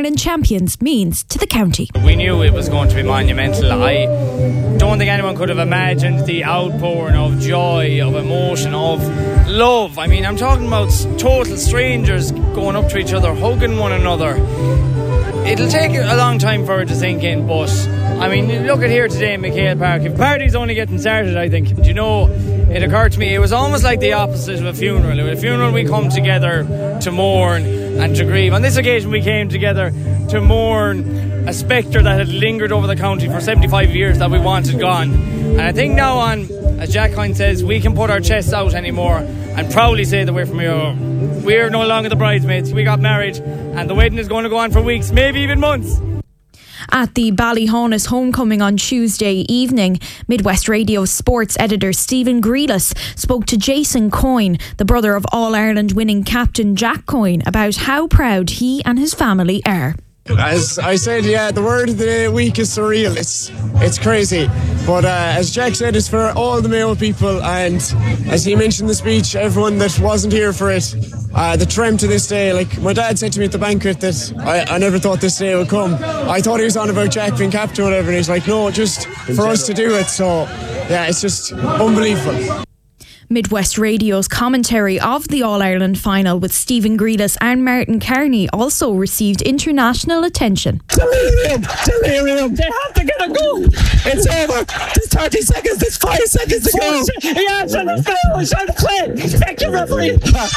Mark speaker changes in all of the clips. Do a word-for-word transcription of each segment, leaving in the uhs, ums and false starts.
Speaker 1: All-Ireland champions means to the county.
Speaker 2: We knew it was going to be monumental. I don't think anyone could have imagined the outpouring of joy, of emotion, of love. I mean, I'm talking about total strangers going up to each other, hugging one another. It'll take a long time for it to sink in, but I mean, look at here today in McHale Park. The party's only getting started, I think. Do you know, it occurred to me, it was almost like the opposite of a funeral. At a funeral we come together to mourn and to grieve. On this occasion we came together to mourn a spectre that had lingered over the county for seventy-five years that we wanted gone. And I think now on, as Jack Coyne says, we can put our chests out anymore and proudly say that we're from here. We're no longer the bridesmaids. We got married and the wedding is going to go on for weeks, maybe even months.
Speaker 1: At the Ballyhonus homecoming on Tuesday evening, Midwest Radio sports editor Stephen Grealis spoke to Jason Coyne, the brother of All-Ireland winning captain Jack Coyne, about how proud he and his family are.
Speaker 3: As I said, yeah, the word of the week is surreal. It's it's crazy. But uh, as Jack said, it's for all the Mayo people, and as he mentioned in the speech, everyone that wasn't here for it, uh, the trem to this day. Like my dad said to me at the banquet that I, I never thought this day would come. I thought he was on about Jack being captain or whatever, and he's like, no, just for us to do it. So yeah, it's just unbelievable.
Speaker 1: Midwest Radio's commentary of the All-Ireland final with Stephen Grealis and Martin Carney also received international attention.
Speaker 4: Delirium! Delirium! They have to get a goal! It's over! There's thirty seconds, there's five seconds to go! Yeah, it's on the field, it's on the play! Thank you, referee!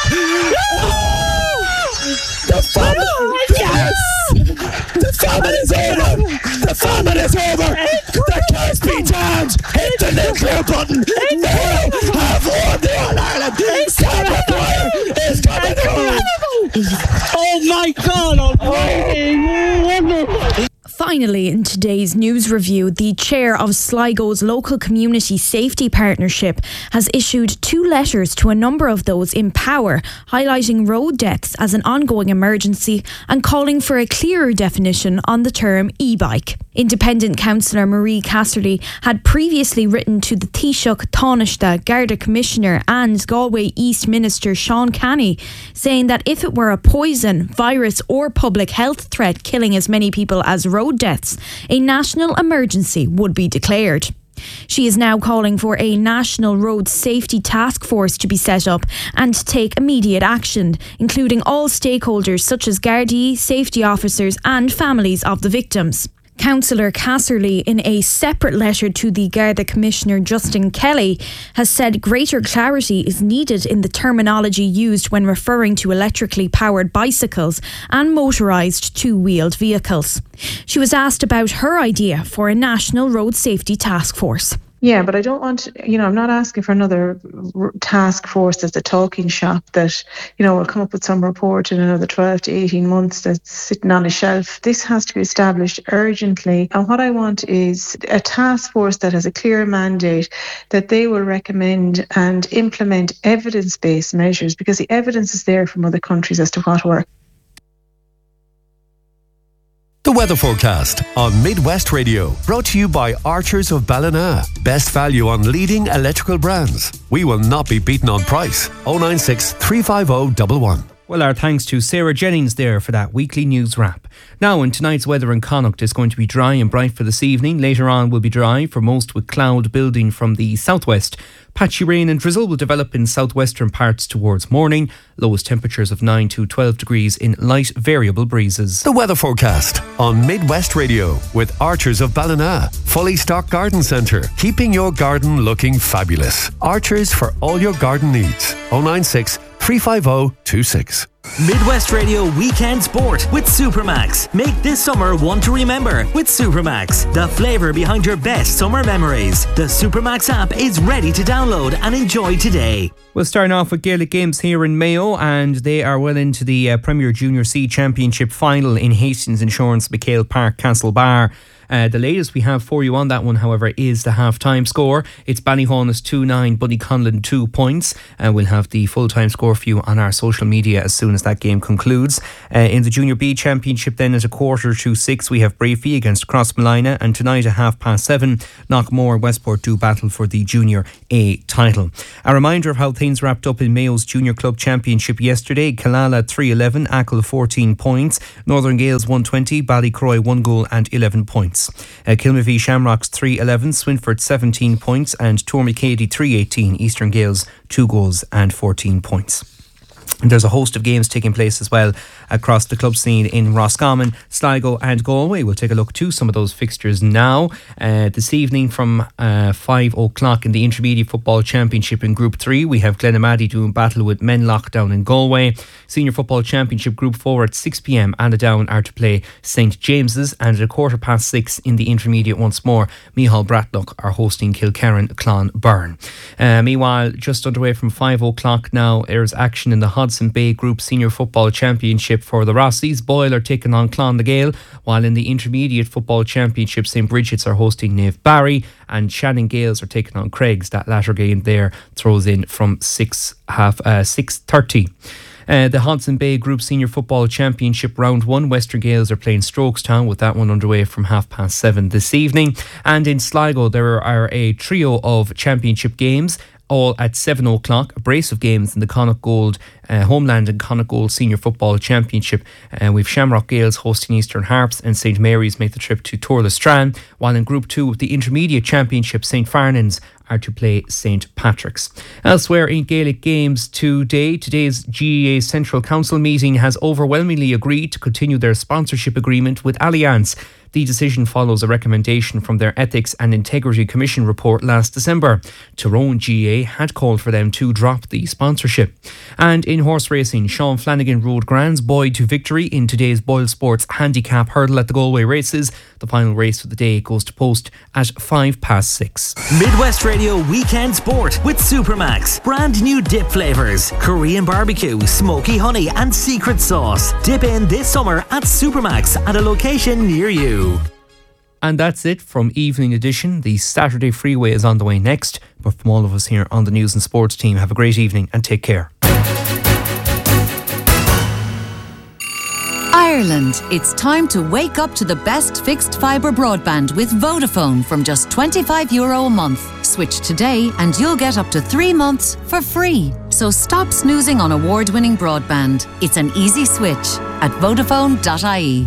Speaker 4: The famine! Yes! The famine is over! The famine is over! The curse be damned! Hit the nuclear button! Mayo have won the All-Ireland! Sam Maguire is coming home! Oh my God! Almighty!
Speaker 1: Finally, in today's news review, the chair of Sligo's local community safety partnership has issued two letters to a number of those in power, highlighting road deaths as an ongoing emergency and calling for a clearer definition on the term e-bike. Independent councillor Marie Casserly had previously written to the Taoiseach Taoiseach, Garda Commissioner and Galway East Minister Sean Canny, saying that if it were a poison, virus or public health threat killing as many people as road deaths, a national emergency would be declared. She is now calling for a national road safety task force to be set up and to take immediate action, including all stakeholders such as Gardaí, safety officers and families of the victims. Councillor Casserly, in a separate letter to the Garda Commissioner Justin Kelly, has said greater clarity is needed in the terminology used when referring to electrically powered bicycles and motorised two-wheeled vehicles. She was asked about her idea for a national road safety task force.
Speaker 5: Yeah, but I don't want, you know, I'm not asking for another r- task force that's a talking shop that, you know, will come up with some report in another twelve to eighteen months that's sitting on a shelf. This has to be established urgently. And what I want is a task force that has a clear mandate that they will recommend and implement evidence-based measures, because the evidence is there from other countries as to what works.
Speaker 6: The weather forecast on Midwest Radio, brought to you by Archers of Ballina. Best value on leading electrical brands. We will not be beaten on price. oh nine six, three five oh, one one.
Speaker 7: Well, our thanks to Sarah Jennings there for that weekly news wrap. Now, in tonight's weather in Connacht is going to be dry and bright for this evening. Later on will be dry for most, with cloud building from the southwest. Patchy rain and drizzle will develop in southwestern parts towards morning. Lowest temperatures of nine to twelve degrees in light variable breezes.
Speaker 6: The weather forecast on Midwest Radio with Archers of Ballina. Fully stocked garden centre, keeping your garden looking fabulous. Archers for all your garden needs. oh nine six, three five oh, two six.
Speaker 8: Midwest Radio Weekend Sport with Supermax. Make this summer one to remember with Supermax, the flavour behind your best summer memories. The Supermax app is ready to download and enjoy today.
Speaker 7: We'll start off with Gaelic Games here in Mayo, and they are well into the uh, Premier Junior C Championship final in Hastings Insurance, McHale Park, Castlebar. Uh, the latest we have for you on that one, however, is the half-time score. It's Ballyhonus two nine, Bunny Conlon two points. And uh, we'll have the full-time score for you on our social media as soon soon as that game concludes. Uh, in the Junior B Championship then at a quarter to six we have Brafey against Crossmolina, and tonight at half past seven Knockmore and Westport do battle for the Junior A title. A reminder of how things wrapped up in Mayo's Junior Club Championship yesterday. Killala three eleven, Achill fourteen points, Northern Gales one twenty, Ballycroy one goal and eleven points. Uh, Kilmavie Shamrocks three eleven, Swinford seventeen points, and Tourmacady three eighteen, Eastern Gales two goals and fourteen points. And there's a host of games taking place as well across the club scene in Roscommon, Sligo and Galway. We'll take a look to some of those fixtures now. Uh, this evening from uh, five o'clock in the Intermediate Football Championship in Group three, we have Glenamaddy doing battle with Menlock down in Galway. Senior Football Championship Group four at six p.m. Annadown are to play Saint James's, and at a quarter past six in the Intermediate once more, Micheál Bratlock are hosting Kilkerran Clonbyrne. Uh, meanwhile, just underway from five o'clock now, there's action in the Hudson Bay Group Senior Football Championship for the Rossies. Boyle are taking on Clonagale, while in the Intermediate Football Championship Saint Bridget's are hosting Naomh Barry, and Shannon Gales are taking on Craigs. That latter game there throws in from six half uh, six thirty. Uh, the Hudson Bay Group Senior Football Championship Round one, Western Gales are playing Strokestown, with that one underway from half past seven this evening. And in Sligo there are a trio of championship games, all at seven o'clock. A brace of games in the Connacht Gold uh, Homeland and Connacht Gold Senior Football Championship. Uh, we've Shamrock Gales hosting Eastern Harps, and Saint Mary's make the trip to Torlestran, while in Group two of the Intermediate Championship, Saint Farnans are to play Saint Patrick's. Elsewhere in Gaelic games today, today's G A A Central Council meeting has overwhelmingly agreed to continue their sponsorship agreement with Allianz. The decision follows a recommendation from their Ethics and Integrity Commission report last December. Tyrone G A A had called for them to drop the sponsorship. And in horse racing, Sean Flanagan rode Grand's Boy to victory in today's Boyle Sports Handicap Hurdle at the Galway Races. The final race of the day goes to post at five past six.
Speaker 8: Midwest Radio Weekend Sport with Supermax. Brand new dip flavours: Korean barbecue, smoky honey and secret sauce. Dip in this summer at Supermax at a location near you.
Speaker 7: And that's it from Evening Edition. The Saturday Freeway is on the way next. But from all of us here on the News and Sports team, have a great evening and take care.
Speaker 9: Ireland, it's time to wake up to the best fixed fibre broadband with Vodafone from just twenty-five euro a month. Switch today and you'll get up to three months for free. So stop snoozing on award-winning broadband. It's an easy switch at vodafone dot I E.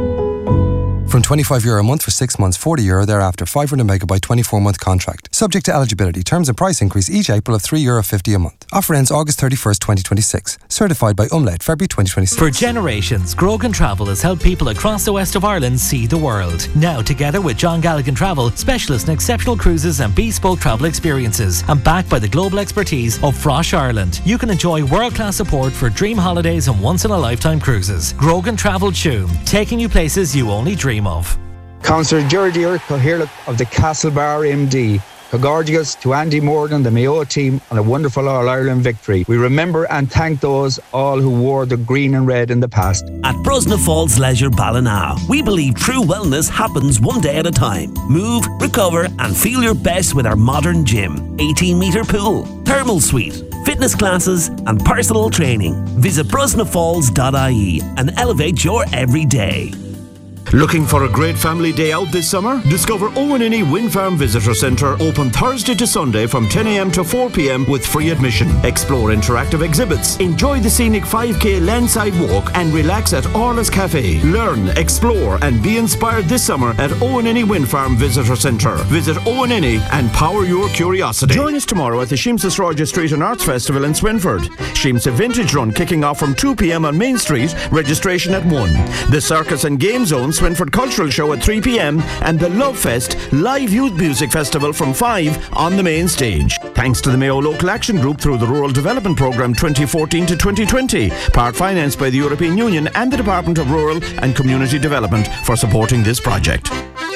Speaker 10: From twenty-five euro a month for six months, forty euro thereafter, five hundred megabyte twenty-four month contract. Subject to eligibility. Terms and price increase each April of three euro fifty a month. Offer ends August thirty-first, twenty twenty-six. Certified by Umlaut, February twenty twenty-six.
Speaker 8: For generations, Grogan Travel has helped people across the west of Ireland see the world. Now, together with John Galligan Travel, specialists in exceptional cruises and bespoke travel experiences, and backed by the global expertise of Frosh Ireland, you can enjoy world-class support for dream holidays and once-in-a-lifetime cruises. Grogan Travel Tuam, taking you places you only dream of.
Speaker 11: Councillor Gerry Coherlick of the Castlebar M D. Congratulations to Andy Morgan, the Mayo team, on a wonderful All-Ireland victory. We remember and thank those all who wore the green and red in the past.
Speaker 12: At Brosna Falls Leisure Ballina, we believe true wellness happens one day at a time. Move, recover and feel your best with our modern gym, eighteen metre pool, thermal suite, fitness classes and personal training. Visit brosna falls dot I E and elevate your everyday.
Speaker 13: Looking for a great family day out this summer? Discover Owen Inny Wind Farm Visitor Centre, open Thursday to Sunday from ten a m to four p m with free admission. Explore interactive exhibits, enjoy the scenic five k landside walk and relax at Orla's Cafe. Learn, explore and be inspired this summer at Owen Inny Wind Farm Visitor Centre. Visit Owen Inny and power your curiosity. Join us tomorrow at the Sheems's Roger Street and Arts Festival in Swinford. Sheem's Vintage Run kicking off from two p m on Main Street, registration at one. The Circus and Game Zone Swinford Cultural Show at three p m and the Love Fest live youth music festival from five on the main stage. Thanks to the Mayo Local Action Group through the Rural Development Programme twenty fourteen to twenty twenty, part financed by the European Union and the Department of Rural and Community Development for supporting this project.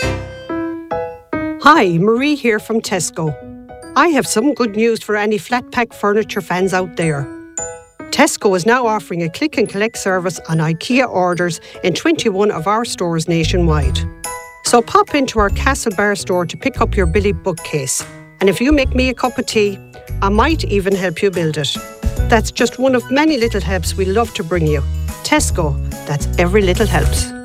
Speaker 14: Hi, Marie here from Tesco. I have some good news for any flat pack furniture fans out there. Tesco is now offering a click and collect service on IKEA orders in twenty-one of our stores nationwide. So pop into our Castlebar store to pick up your Billy bookcase. And if you make me a cup of tea, I might even help you build it. that's just one of many little helps we love to bring you. Tesco, that's every little helps.